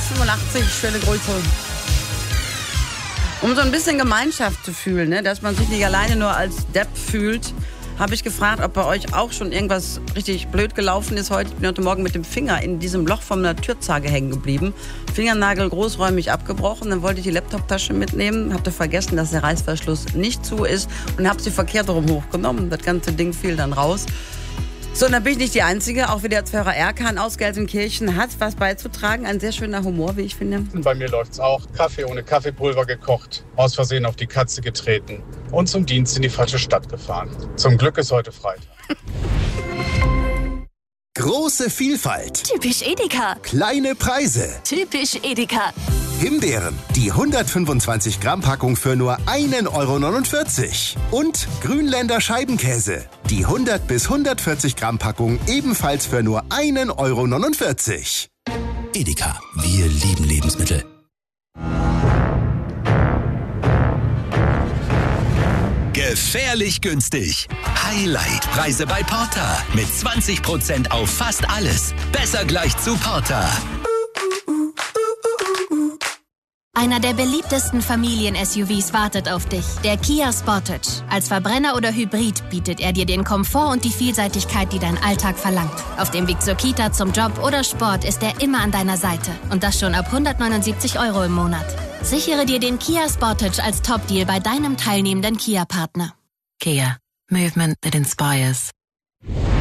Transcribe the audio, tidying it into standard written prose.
85, schöne Grüße. Um so ein bisschen Gemeinschaft zu fühlen, ne, dass man sich nicht alleine nur als Depp fühlt, habe ich gefragt, ob bei euch auch schon irgendwas richtig blöd gelaufen ist heute. Ich bin heute Morgen mit dem Finger in diesem Loch von einer Türzage hängen geblieben. Fingernagel großräumig abgebrochen. Dann wollte ich die Laptoptasche mitnehmen, habe vergessen, dass der Reißverschluss nicht zu ist und habe sie verkehrt rum hochgenommen. Das ganze Ding fiel dann raus. So, und dann bin ich nicht die Einzige. Auch wieder Pfarrer Erkan aus Gelsenkirchen hat was beizutragen. Ein sehr schöner Humor, wie ich finde. Bei mir läuft's auch. Kaffee ohne Kaffeepulver gekocht, aus Versehen auf die Katze getreten und zum Dienst in die falsche Stadt gefahren. Zum Glück ist heute Freitag. Große Vielfalt. Typisch Edeka. Kleine Preise. Typisch Edeka. Himbeeren, die 125 Gramm Packung für nur 1,49 €. Und Grünländer Scheibenkäse, die 100 bis 140 Gramm Packung ebenfalls für nur 1,49 €. Edeka, wir lieben Lebensmittel. Gefährlich günstig. Highlight-Preise bei Porter. Mit 20% auf fast alles. Besser gleich zu Porter. Einer der beliebtesten Familien-SUVs wartet auf dich. Der Kia Sportage. Als Verbrenner oder Hybrid bietet er dir den Komfort und die Vielseitigkeit, die dein Alltag verlangt. Auf dem Weg zur Kita, zum Job oder Sport ist er immer an deiner Seite. Und das schon ab 179 € im Monat. Sichere dir den Kia Sportage als Top-Deal bei deinem teilnehmenden Kia-Partner. Kia. Movement that inspires.